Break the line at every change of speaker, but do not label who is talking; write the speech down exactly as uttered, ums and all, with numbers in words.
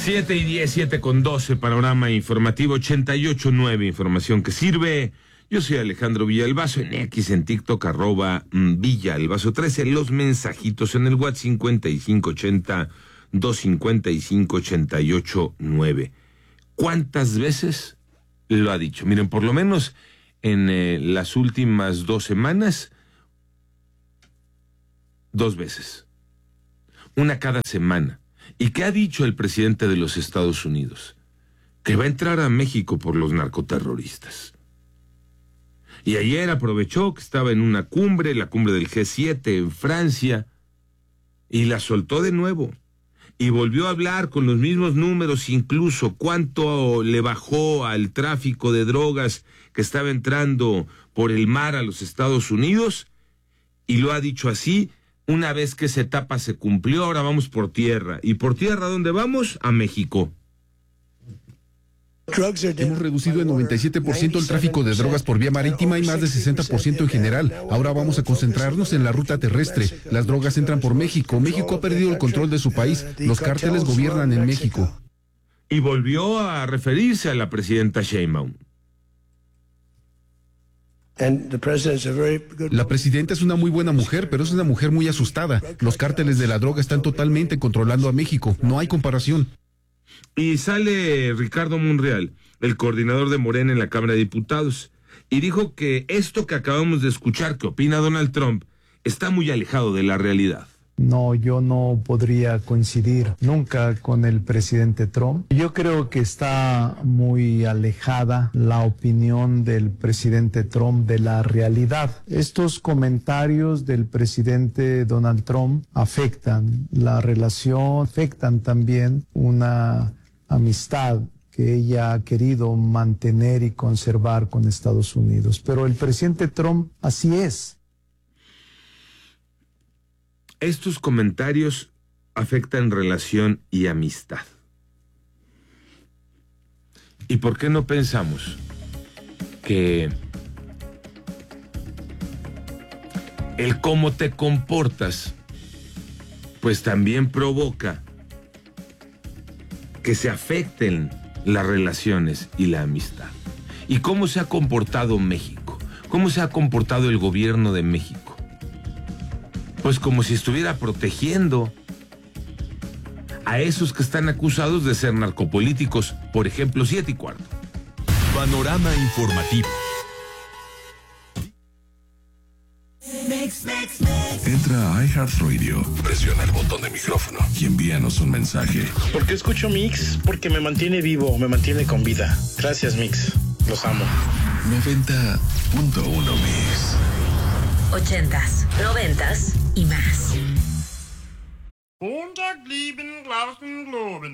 Siete y diez, siete con doce, panorama informativo ochenta y ocho nueve, información que sirve. Yo soy Alejandro Villalbazo, en X, en TikTok, arroba Villalbazo trece, los mensajitos en el WhatsApp cincuenta y cinco ochenta, doscientos cincuenta y cinco, ochenta y ocho nueve. ¿Cuántas veces lo ha dicho? Miren, por lo menos en eh, las últimas dos semanas, dos veces. Una cada semana. ¿Y qué ha dicho el presidente de los Estados Unidos? Que va a entrar a México por los narcoterroristas. Y ayer aprovechó que estaba en una cumbre, la cumbre del G siete en Francia, y la soltó de nuevo. Y volvió a hablar con los mismos números, incluso cuánto le bajó al tráfico de drogas que estaba entrando por el mar a los Estados Unidos, y lo ha dicho así. Una vez que esa etapa se cumplió, ahora vamos por tierra. ¿Y por tierra dónde vamos? A México.
Hemos reducido en noventa y siete por ciento el tráfico de drogas por vía marítima y más de sesenta por ciento en general. Ahora vamos a concentrarnos en la ruta terrestre. Las drogas entran por México. México ha perdido el control de su país. Los cárteles gobiernan en México.
Y volvió a referirse a la presidenta Sheinbaum.
La presidenta es una muy buena mujer, pero es una mujer muy asustada. Los cárteles de la droga están totalmente controlando a México. No hay comparación.
Y sale Ricardo Monreal, el coordinador de Morena en la Cámara de Diputados, y dijo que esto que acabamos de escuchar, que opina Donald Trump, está muy alejado de la realidad.
No, yo no podría coincidir nunca con el presidente Trump. Yo creo que está muy alejada la opinión del presidente Trump de la realidad. Estos comentarios del presidente Donald Trump afectan la relación, afectan también una amistad que ella ha querido mantener y conservar con Estados Unidos. Pero el presidente Trump así es.
Estos comentarios afectan relación y amistad. ¿Y por qué no pensamos que el cómo te comportas, pues también provoca que se afecten las relaciones y la amistad? ¿Y cómo se ha comportado México? ¿Cómo se ha comportado el gobierno de México? Pues como si estuviera protegiendo a esos que están acusados de ser narcopolíticos, por ejemplo, siete y cuarto.
Panorama informativo. Entra a iHeartRadio, presiona el botón de micrófono y envíanos un mensaje.
¿Por qué escucho Mix? Porque me mantiene vivo, me mantiene con vida. Gracias, Mix. Los amo.
noventa punto uno Mix.
Ochentas, noventas y más.